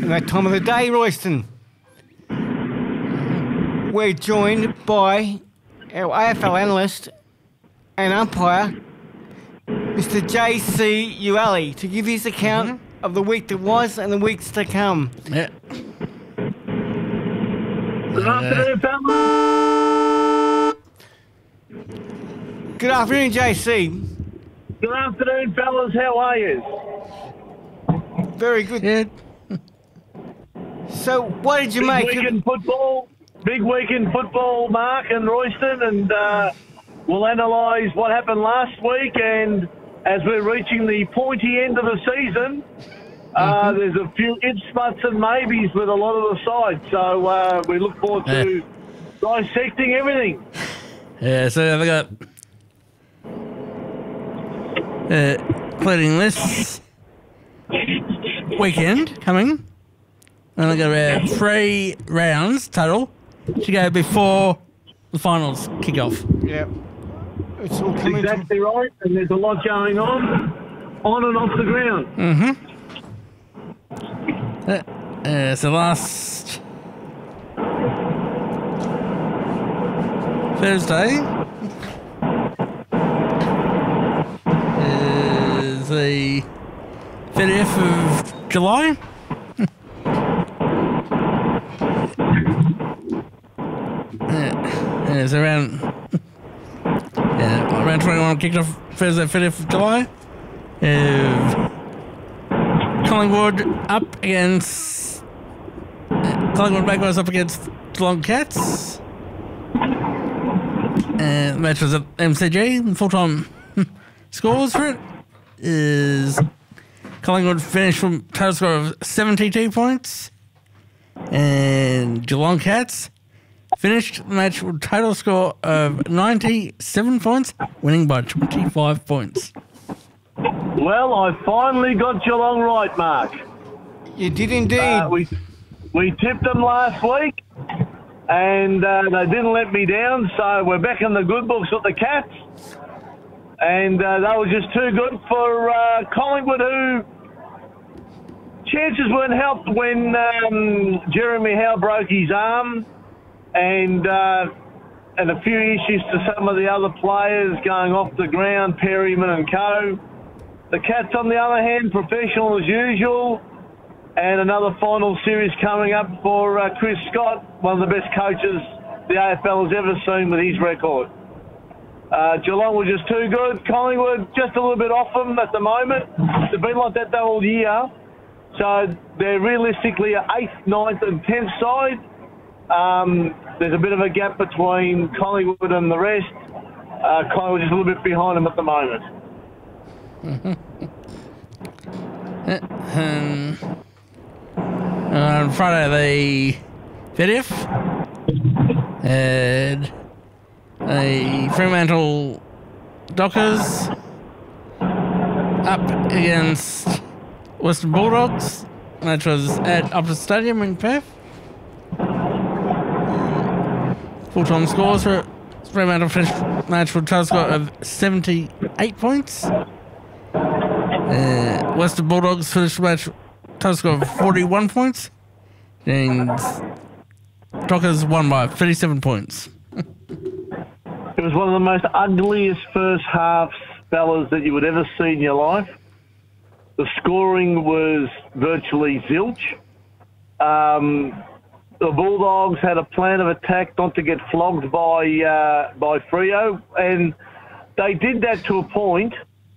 that time of the day, Royston. We're joined by our AFL analyst and umpire, Mr. J.C. Uali, to give his account of the week that was and the weeks to come. Yeah. Good afternoon, fellas. Good afternoon, J.C. Good afternoon, fellas. How are you? Very good. Yeah. So, what did you Big make week of... in football. Big week in football, Mark and Royston, and we'll analyse what happened last week. And as we're reaching the pointy end of the season, there's a few ifs, buts, and maybes with a lot of the sides. So we look forward to dissecting everything. Yeah, so I've got including this weekend coming. And I've got about 3 rounds total to go before the finals kick off. Yeah. It's all coming Exactly right, and there's a lot going on and off the ground. So last Thursday is the 30th of July. It's around 21 kicked off Thursday, 30th of July. Collingwood up against Collingwood Magpies up against Geelong Cats. The match was at MCG. The full-time scores for it is Collingwood finished from total score of 72 points, and Geelong Cats finished the match with a total score of 97 points, winning by 25 points. Well, I finally got Geelong right, Mark. You did indeed. We tipped them last week, and they didn't let me down, so we're back in the good books with the Cats. And they were just too good for Collingwood, who chances weren't helped when Jeremy Howe broke his arm, and a few issues to some of the other players going off the ground, Perryman and co. The Cats, on the other hand, professional as usual, and another final series coming up for Chris Scott, one of the best coaches the AFL has ever seen with his record. Geelong were just too good. Collingwood just a little bit off them at the moment. They've been like that the whole year. So they're realistically an 8th, 9th and 10th side. There's a bit of a gap between Collingwood and the rest. Collingwood just a little bit behind them at the moment. On Friday the 30th, and the Fremantle Dockers up against Western Bulldogs, which was at Optus Stadium in Perth. Full-time scores for Fremantle finished match with a total score of 78 points. Western Bulldogs finished the match with a total score of 41 points. And Dockers won by 37 points. It was one of the most ugliest first halves, fellas, that you would ever see in your life. The scoring was virtually zilch. The Bulldogs had a plan of attack not to get flogged by Freo, and they did that to a point.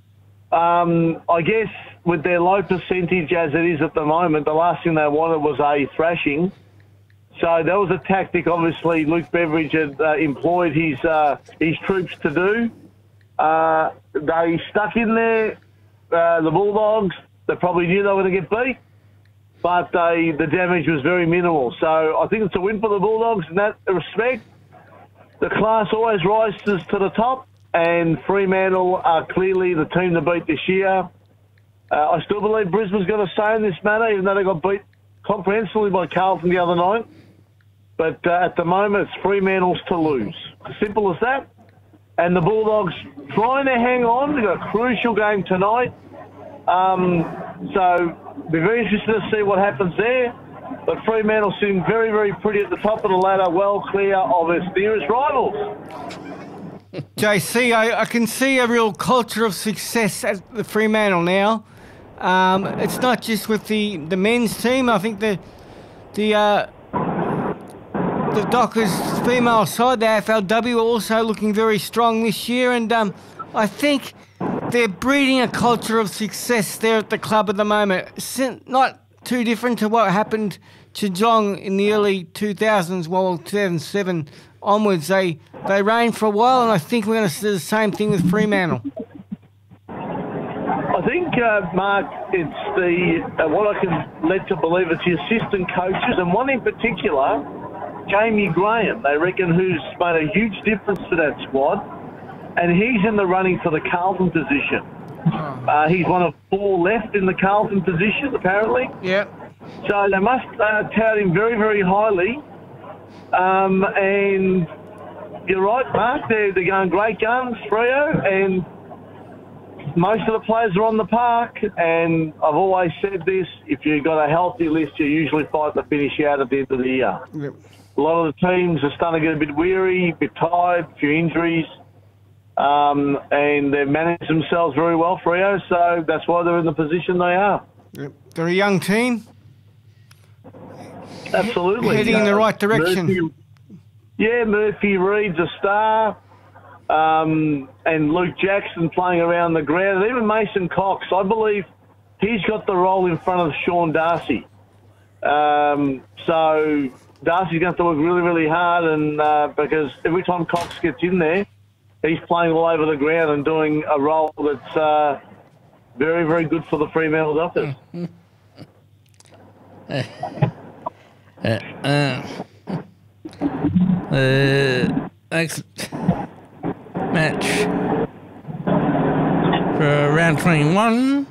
I guess with their low percentage as it is at the moment, the last thing they wanted was a thrashing. So that was a tactic, obviously, Luke Beveridge had employed his troops to do. They stuck in there, the Bulldogs. They probably knew they were going to get beat, but the damage was very minimal. So I think it's a win for the Bulldogs in that respect. The class always rises to the top, and Fremantle are clearly the team to beat this year. I still believe Brisbane's got a say in this matter, even though they got beat comprehensively by Carlton the other night. But at the moment, it's Fremantle's to lose. Simple as that. And the Bulldogs trying to hang on. They've got a crucial game tonight. So be very interested to see what happens there. But Fremantle sitting very, very pretty at the top of the ladder, well clear of its nearest rivals. JC, I can see a real culture of success at the Fremantle now. It's not just with the men's team. I think the Dockers female side, the AFLW, are also looking very strong this year, and I think they're breeding a culture of success there at the club at the moment. Not too different to what happened to Geelong in the early 2000s, well, 2007 onwards. They reigned for a while, and I think we're going to see the same thing with Fremantle. I think, Mark, it's what I can lead to believe it's the assistant coaches, and one in particular, Jamie Graham, they reckon, who's made a huge difference to that squad, and he's in the running for the Carlton position. He's one of 4 left in the Carlton position, apparently. Yeah. So they must tout him very, very highly. And you're right, Mark, they're going great guns, Freo, and most of the players are on the park. And I've always said this, if you've got a healthy list, you usually fight the finish out at the end of the year. Yep. A lot of the teams are starting to get a bit weary, a bit tired, a few injuries. And they've managed themselves very well, Freo, so that's why they're in the position they are. Yep. They're a young team. Absolutely. Heading in the right direction. Murphy Reed's a star. And Luke Jackson playing around the ground. And even Mason Cox, I believe he's got the role in front of Sean Darcy. So Darcy's going to have to work really, really hard, and because every time Cox gets in there, he's playing all over the ground and doing a role that's very, very good for the Fremantle Dockers. Next match for round 21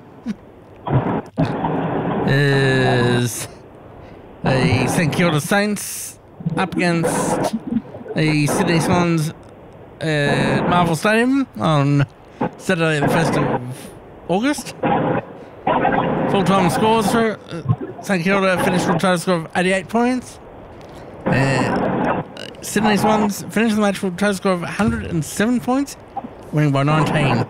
is the St Kilda Saints up against the Sydney Swans at Marvel Stadium on Saturday the 1st of August. Full-time scores for St Kilda finished with a total score of 88 points. Sydney Swans finished the match with a total score of 107 points, winning by 19.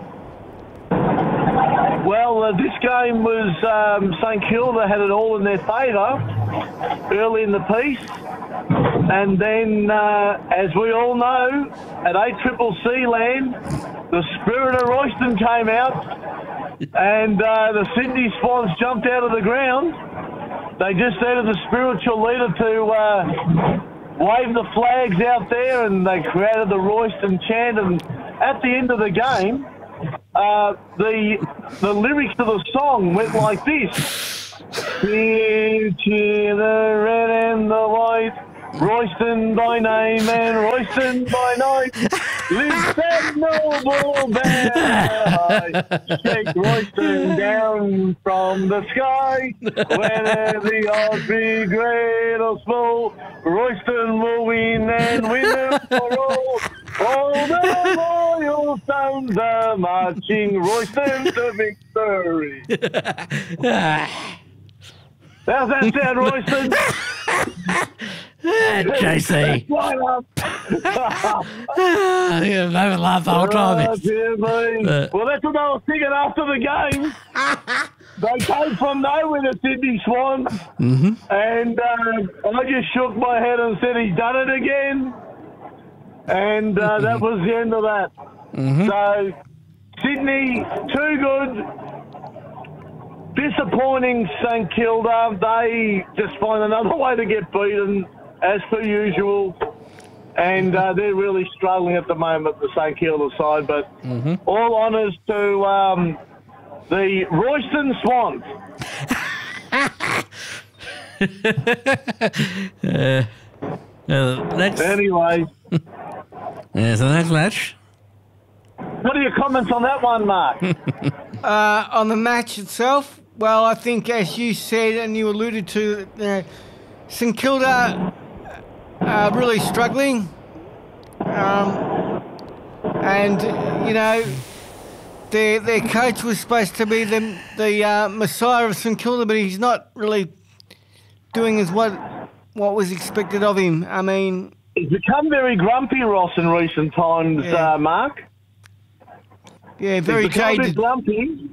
Well, this game was St Kilda had it all in their favour early in the piece. And then, as we all know, at ACCC land, the spirit of Royston came out, and the Sydney Swans jumped out of the ground. They just needed the spiritual leader to wave the flags out there, and they created the Royston chant. And at the end of the game, the lyrics of the song went like this: "Cheer, cheer the red and the white, Royston by name and Royston by night. Lift that noble banner high, shake Royston down from the sky. Whether the odds be great or small, Royston will win and win them for all. All the loyal sons are marching Royston to victory." How's that sound, Royston? JC. You haven't laughed the whole time. Oh, dear me. Well, that's what I was thinking after the game. They came from nowhere, the Sydney Swans. Mm-hmm. And I just shook my head and said, he's done it again. And that was the end of that. Mm-hmm. So, Sydney, too good. Disappointing St Kilda. They just find another way to get beaten, as per usual. And they're really struggling at the moment, the St Kilda side. But all honours to the Royston Swans. Next. Anyway. Yeah, so the next match. What are your comments on that one, Mark? On the match itself, well, I think, as you said and you alluded to, St Kilda are really struggling. And, you know, their coach was supposed to be the Messiah of St Kilda, but he's not really doing as what was expected of him. I mean, he's become very grumpy, Ross, in recent times, Yeah. Mark. yeah, very He's become a bit jaded. grumpy.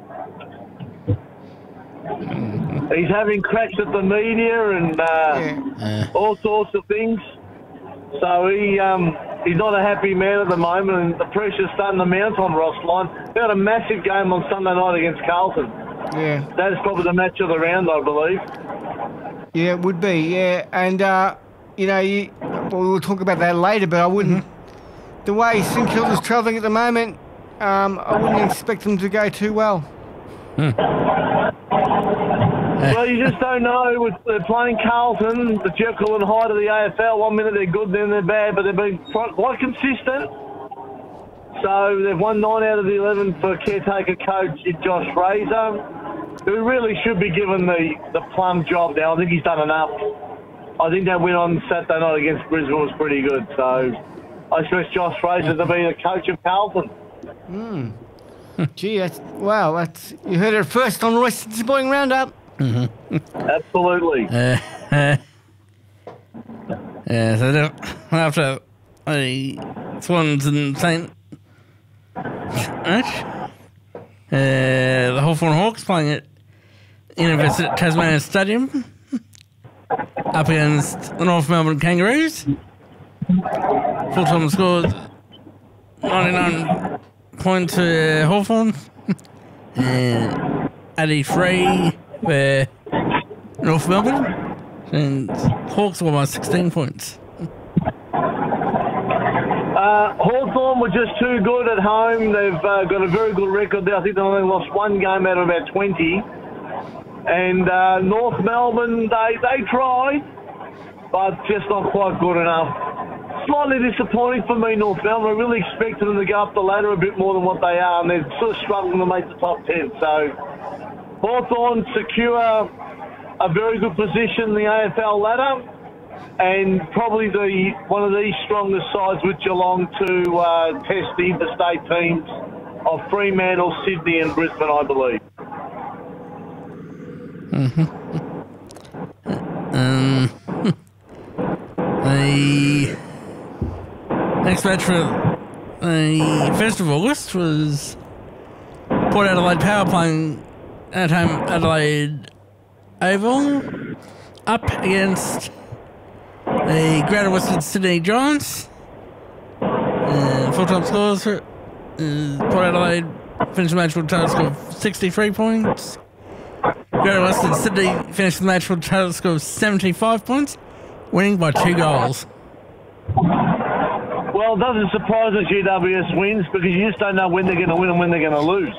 He's having cracks at the media and all sorts of things. So he's not a happy man at the moment, and the pressure's starting to mount on Ross Lyon. They had a massive game on Sunday night against Carlton. Yeah, That is probably the match of the round, I believe. yeah, it would be. Yeah, and we'll talk about that later. But I wouldn't. The way St Kilda's travelling at the moment, I wouldn't expect them to go too well. Well, you just don't know. They're playing Carlton, the Jekyll and Hyde of the AFL. 1 minute they're good, then they're bad, but they've been quite consistent. So they've won 9 out of the 11 for caretaker coach Josh Fraser, who really should be given the plum job now. I think he's done enough. I think that win on Saturday night against Brisbane was pretty good. So I expect Josh Fraser to be the coach of Carlton. Gee, that's you heard it first on Royston's Sporting Roundup. Absolutely. So after the Swans and St. The Hawthorn Hawks playing at University of Tasmania Stadium up against the North Melbourne Kangaroos. Full-time scores 99 points for Hawthorn, 83 for North Melbourne, and Hawks won by 16 points. Hawthorn were just too good at home. They've got a very good record there. I think they only lost one game out of about 20. And North Melbourne, they tried, but just not quite good enough. Slightly disappointing for me, North Melbourne. I really expected them to go up the ladder a bit more than what they are, and they're sort of struggling to make the top 10. So Hawthorn secure a very good position in the AFL ladder, and probably one of the strongest sides with Geelong to test the interstate teams of Fremantle, Sydney and Brisbane, I believe. The next match for the 1st of August was Port Adelaide Power playing at home Adelaide Oval up against the Greater Western Sydney Giants. Full-time scores for Port Adelaide finished the match with a total score of 63 points. Greater Western Sydney finished the match with a total score of 75 points, winning by 2 goals. Well, it doesn't surprise us GWS wins because you just don't know when they're going to win and when they're going to lose.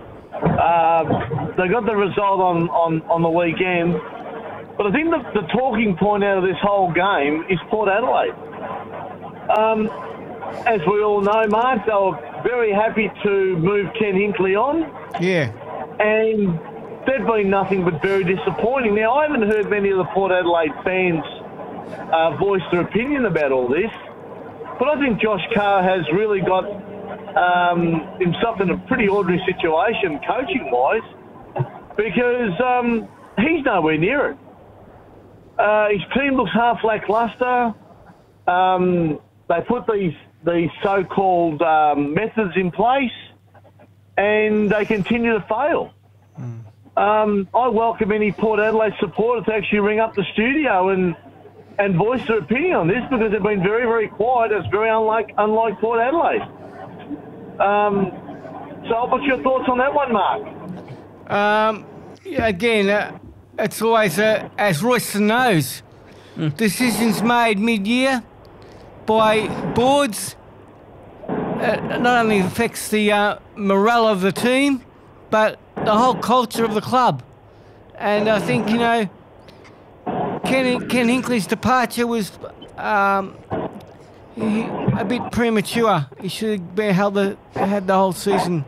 They got the result on the weekend, but I think the talking point out of this whole game is Port Adelaide. As we all know, Mark, they were very happy to move Ken Hinkley on. Yeah. And they've been nothing but very disappointing. Now, I haven't heard many of the Port Adelaide fans voice their opinion about all this, but I think Josh Carr has really got himself in a pretty ordinary situation coaching-wise, because he's nowhere near it. His team looks half lacklustre. They put these so-called methods in place, and they continue to fail. I welcome any Port Adelaide supporter to actually ring up the studio and voice their opinion on this, because they've been very, very quiet. It's very unlike Port Adelaide. So what's your thoughts on that one, Mark? Again, it's always, as Royston knows, decisions made mid-year by boards not only affects the morale of the team, but the whole culture of the club. And I think, Ken Hinkley's departure was a bit premature. He should have had the whole season.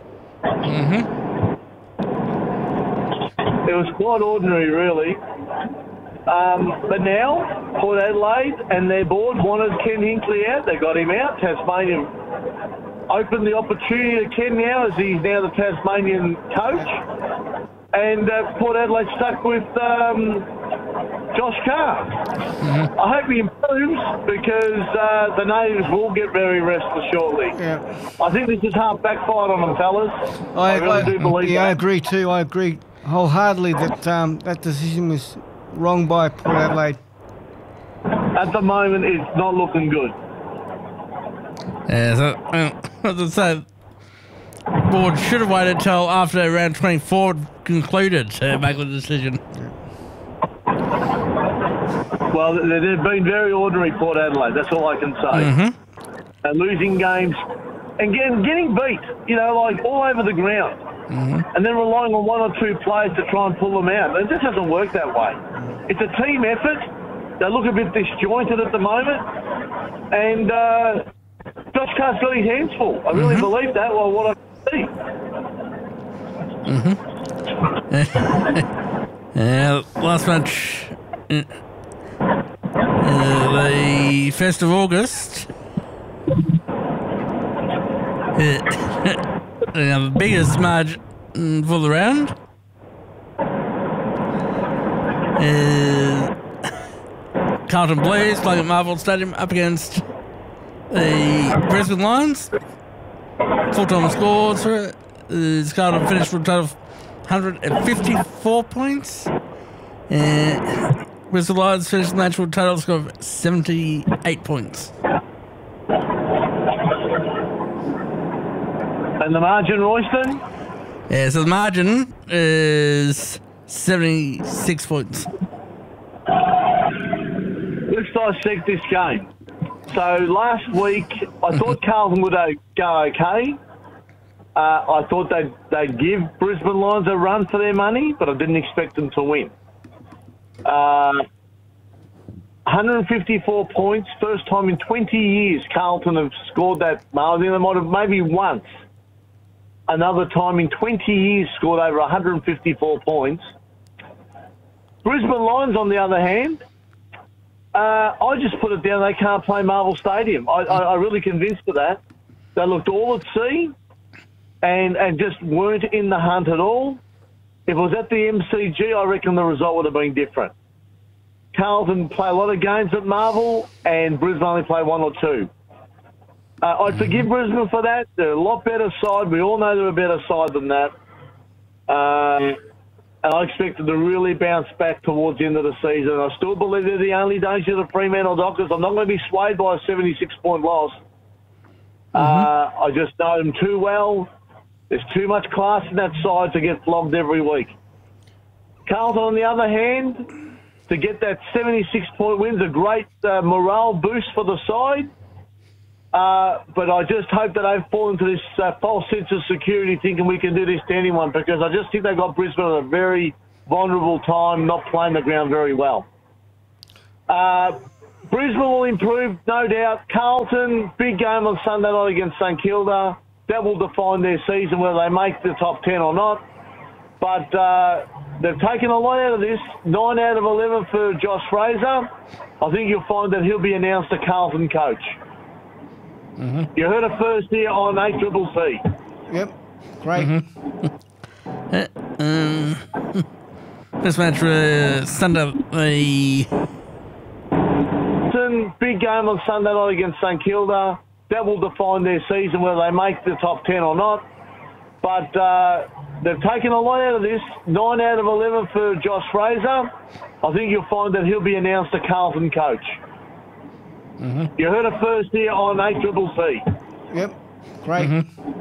It was quite ordinary, really. But now, Port Adelaide and their board wanted Ken Hinkley out. They got him out. Tasmania opened the opportunity to Ken now, as he's now the Tasmanian coach. And Port Adelaide stuck with Josh Carr. I hope he improves because the natives will get very restless shortly. Yeah. I think this is half backfired on them, fellas. I really do believe that. I agree too. I agree wholeheartedly that that decision was wrong by Port Adelaide. At the moment, it's not looking good. Yeah, so, as I said, board should have waited till after round 24 concluded to make the decision. Well, they've been very ordinary, Port Adelaide. That's all I can say. And losing games and getting beat, like all over the ground. And then relying on one or two players to try and pull them out. It just doesn't work that way. It's a team effort. They look a bit disjointed at the moment. And Josh Carr's got his hands full. I really believe that. Well, what I see. Last match, the 1st of August. The biggest margin for the round is Carlton Blues playing at Marvel Stadium up against the Brisbane Lions. Full-time scores for it is Carlton finished with a total of 154 points. And Brisbane Lions finished the match with a total score of 78 points. And the margin, Royston? Yeah, so the margin is 76 points. Let's dissect this game. So last week, I thought Carlton would go okay. I thought they'd give Brisbane Lions a run for their money, but I didn't expect them to win. 154 points, first time in 20 years Carlton have scored that. I think they might have maybe once. Another time in 20 years scored over 154 points. Brisbane Lions, on the other hand, I just put it down. They can't play Marvel Stadium. I really convinced of that. They looked all at sea and just weren't in the hunt at all. If it was at the MCG, I reckon the result would have been different. Carlton play a lot of games at Marvel and Brisbane only play one or two. I'd forgive Brisbane for that. They're a lot better side. We all know they're a better side than that. And I expect them to really bounce back towards the end of the season. I still believe they're the only danger to the Fremantle Dockers. I'm not going to be swayed by a 76-point loss. I just know them too well. There's too much class in that side to get flogged every week. Carlton, on the other hand, to get that 76-point win is a great morale boost for the side. But I just hope that they've fallen into this false sense of security thinking we can do this to anyone, because I just think they got Brisbane at a very vulnerable time, not playing the ground very well. Brisbane will improve, no doubt. Carlton, big game on Sunday night against St Kilda. That will define their season, whether they make the top 10 or not. But they've taken a lot out of this. 9 out of 11 for Josh Fraser. I think you'll find that he'll be announced a Carlton coach. You heard it first here on 8CCC. Yep, great. This match was Sunday. Big game on Sunday night against St Kilda. That will define their season, whether they make the top 10 or not. But they've taken a lot out of this. 9 out of 11 for Josh Fraser. I think you'll find that he'll be announced a Carlton coach. You heard it first here on 8CCC. Yep, great.